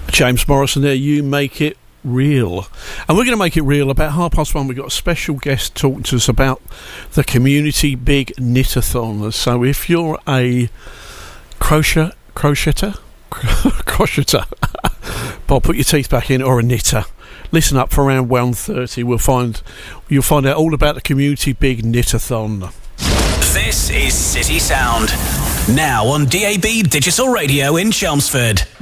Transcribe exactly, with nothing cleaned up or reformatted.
James Morrison there, You Make It Real. And we're going to make it real. About half past one, we've got a special guest talking to us about the Community Big Knit-a-thon. So if you're a crochet, crocheter, crocheter, Bob, put your teeth back in, or a knitter, listen up for around one thirty. We'll find, you'll find out all about the Community Big Knit-a-thon. This is City Sound, now on D A B Digital Radio in Chelmsford.